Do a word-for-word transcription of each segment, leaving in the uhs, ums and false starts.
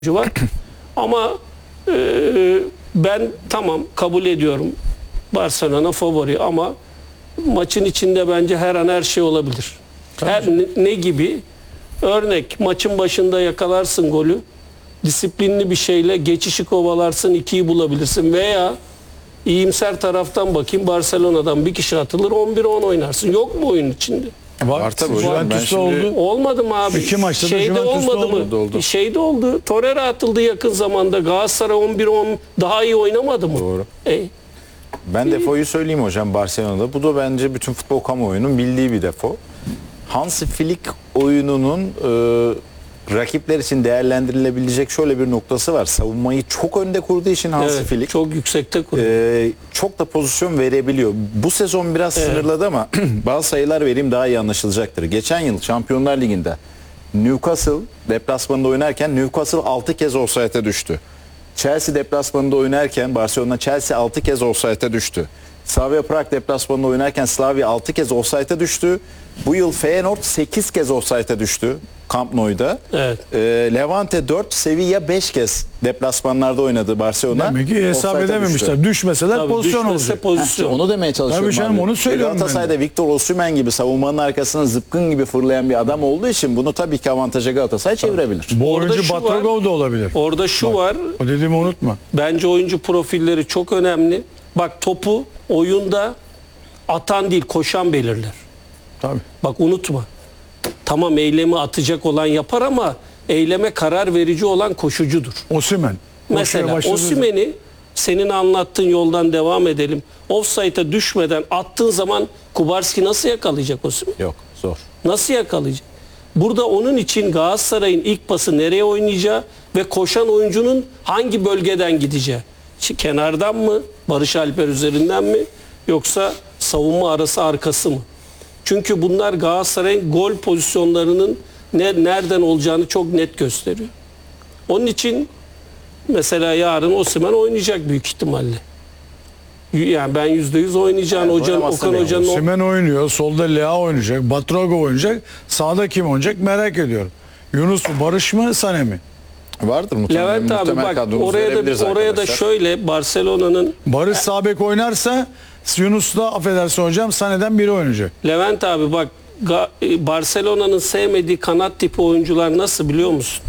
var. Ama e, ben tamam kabul ediyorum. Barcelona favori ama maçın içinde bence her an her şey olabilir. Her ne, ne gibi? Örnek maçın başında yakalarsın golü. Disiplinli bir şeyle geçişi kovalarsın, ikiyi bulabilirsin veya iyimser taraftan bakayım Barcelona'dan bir kişi atılır on bir on oynarsın. Yok mu oyun içinde? Var, Var tabii hocam. Juventus'ta şimdi- oldu. Olmadı mı abi? İki maçta da Şeyde Juventus'ta olmadı oldu, mı? oldu. Şeyde oldu. Torreira atıldı yakın zamanda. Galatasaray on bir on daha iyi oynamadı mı? Doğru. E, Ben defoyu söyleyeyim hocam Barcelona'da. Bu da bence bütün futbol kamuoyunun bildiği bir defo. Hansi Flick oyununun e, rakipler için değerlendirilebilecek şöyle bir noktası var. Savunmayı çok önde kurduğu için Hansi evet, Flick çok yüksekte kuruyor. e, çok da pozisyon verebiliyor. Bu sezon biraz Evet. sınırladı ama bazı sayılar vereyim daha iyi anlaşılacaktır. Geçen yıl Şampiyonlar Ligi'nde Newcastle deplasmanında oynarken Newcastle altı kez offside'e düştü. Chelsea deplasmanında oynarken Barcelona Chelsea altı kez offside'e düştü. Slavia Prag deplasmanında oynarken Slavia altı kez offside'e düştü. Bu yıl Feyenoord sekiz kez offside'e düştü Camp Nou'da. Evet. Ee, Levante dört, Sevilla beş kez deplasmanlarda oynadı Barcelona. Demek ki hesap Offside'e edememişler. düştü. Düşmeseler Tabii pozisyon düşmese olacak. pozisyon. Onu demeye çalışıyorum Tabii canım, abi. onu söylüyorum Galatasaray'da Victor Osimhen gibi savunmanın arkasına zıpkın gibi fırlayan bir adam olduğu için bunu tabii ki avantaja Galatasaray çevirebilir. Bu Orada oyuncu şu Batragov da olabilir. Orada şu var. O dediğimi unutma. Bence oyuncu profilleri çok önemli. Bak topu oyunda atan değil koşan belirler. Tabii. Bak unutma. Tamam eylemi atacak olan yapar ama eyleme karar verici olan koşucudur. Osimhen. Mesela Osimhen'i senin anlattığın yoldan devam edelim. Offside'a düşmeden attığın zaman Kubarski nasıl yakalayacak Osimhen? Yok, zor. Nasıl yakalayacak? Burada onun için Galatasaray'ın ilk pası nereye oynayacağı ve koşan oyuncunun hangi bölgeden gideceği. Ç- Kenardan mı? Barış Alper üzerinden mi? Yoksa savunma arası arkası mı? Çünkü bunlar Galatasaray'ın gol pozisyonlarının ne, nereden olacağını çok net gösteriyor. Onun için mesela yarın Osimhen oynayacak büyük ihtimalle. Yani ben yüzde yüz oynayacağını Evet, hocanın, oynamazsa Okan ne Hoca'nın o- Osimhen oynuyor. Solda Lea oynayacak. Batragov oynayacak. Sağda kim oynayacak merak ediyorum. Yunus mu, Barış mı, Sane mi? Vardır muhtemelen. Levent abi muhtemel bak kadromuzu oraya verebiliriz da oraya da arkadaşlar. şöyle Barcelona'nın Barış sağ bek oynarsa Yunus da affedersin hocam Sane'den biri oynayacak. Levent abi bak Ga- e, Barcelona'nın sevmediği kanat tipi oyuncular nasıl biliyor musun?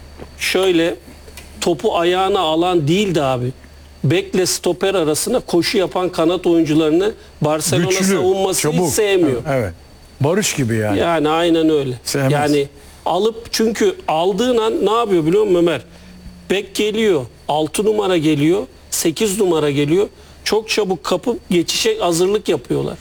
Şöyle topu ayağına alan değildi abi. Bekle stoper arasında koşu yapan kanat oyuncularını Barcelona Güçlü, savunması çabuk. hiç sevmiyor. Evet. Barış gibi yani. Yani aynen öyle. Sevmez. Yani alıp çünkü aldığın an ne yapıyor biliyor musun Ömer? Bek geliyor, altı numara geliyor, sekiz numara geliyor. Çok çabuk kapıp geçişe hazırlık yapıyorlar.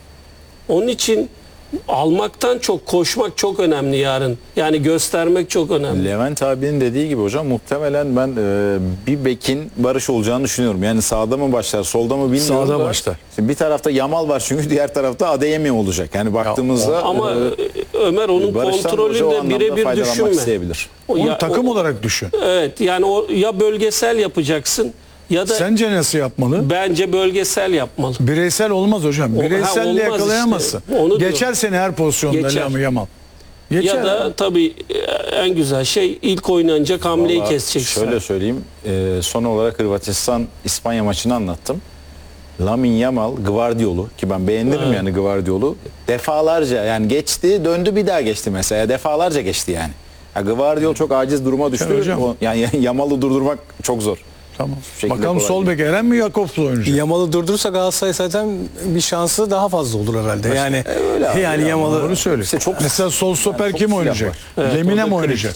Onun için almaktan çok koşmak çok önemli yarın. Yani göstermek çok önemli. Levent abinin dediği gibi hocam muhtemelen ben e, bir bekin Barış olacağını düşünüyorum. Yani sağda mı başlar, solda mı bilmiyorum. Sağda da. başlar. Şimdi bir tarafta Yamal var çünkü diğer tarafta Adeyemi olacak. Yani baktığımızda Ama e, Ömer onun Barış'tan hoca o kontrolünde anlamda birebir faydalanmak düşünme. isteyebilir. O Onu ya- takım o- olarak düşün. Evet yani o ya bölgesel yapacaksın ya da Sence nasıl yapmalı? bence bölgesel yapmalı. Bireysel olmaz hocam. O- ha, Bireyselle olmaz yakalayamazsın. işte. Onu Geçer diyorum. seni her pozisyonda Geçer. Yamal. Yamal. Geçer. Ya da tabii e, en güzel şey ilk oynanacak hamleyi Vallahi keseceksin. Şöyle söyleyeyim. e, son olarak Hırvatistan İspanya maçını anlattım. Lamine Yamal, Gvardiol'u ki ben beğenirim Evet. yani Gvardiol'u. Defalarca yani geçti, döndü bir daha geçti mesela. Defalarca geçti yani. Ha, Gvardiol çok aciz duruma düştü. hocam. O- yani Yamal'ı durdurmak çok zor. Tamam. şekilde Bakalım kolay sol bek Eren mi Jakobs'la oynayacak? Yamal'ı durdurursa Galatasaray zaten bir şansı daha fazla olur herhalde. Yani öyle abi yani ya. Yamal'ı Doğru söylüyor. İşte çok- Mesela sol stoper Yani çok kim silah oynayacak? var. Evet, Lemina orada mı kritik. oynayacak?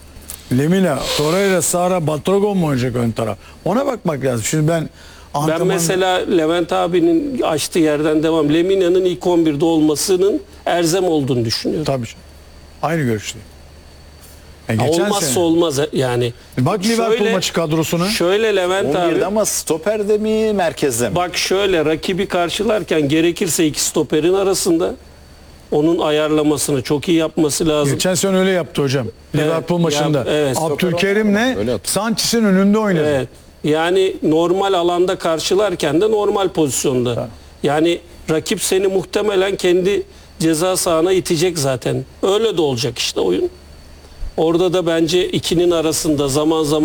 Lemina, Torreira, Sara, Batragov mu oynayacak ön taraf? Ona bakmak lazım. Şimdi ben Ben antrenman... mesela Levent abinin açtığı yerden devam. Lemina'nın ilk on birde olmasının erzem olduğunu düşünüyorum. Tabii. Aynı görüşteyim. Yani Ha, geçen Olmazsa sene. olmaz yani. Bak Liverpool Şöyle- maçı kadrosuna. Şöyle Levent on abi. birde ama stoperde mi, merkezde mi? Bak şöyle rakibi karşılarken gerekirse iki stoperin arasında onun ayarlamasını çok iyi yapması lazım. Geçen sene öyle yaptı hocam. Liverpool ya, maçında. evet. Abdülkerim'le Öyle yaptı. Sanchez'in önünde oynadı. Evet. Yani normal alanda karşılarken de normal pozisyonda. Yani rakip seni muhtemelen kendi ceza sahana itecek zaten. Öyle de olacak işte oyun. Orada da bence ikinin arasında zaman zaman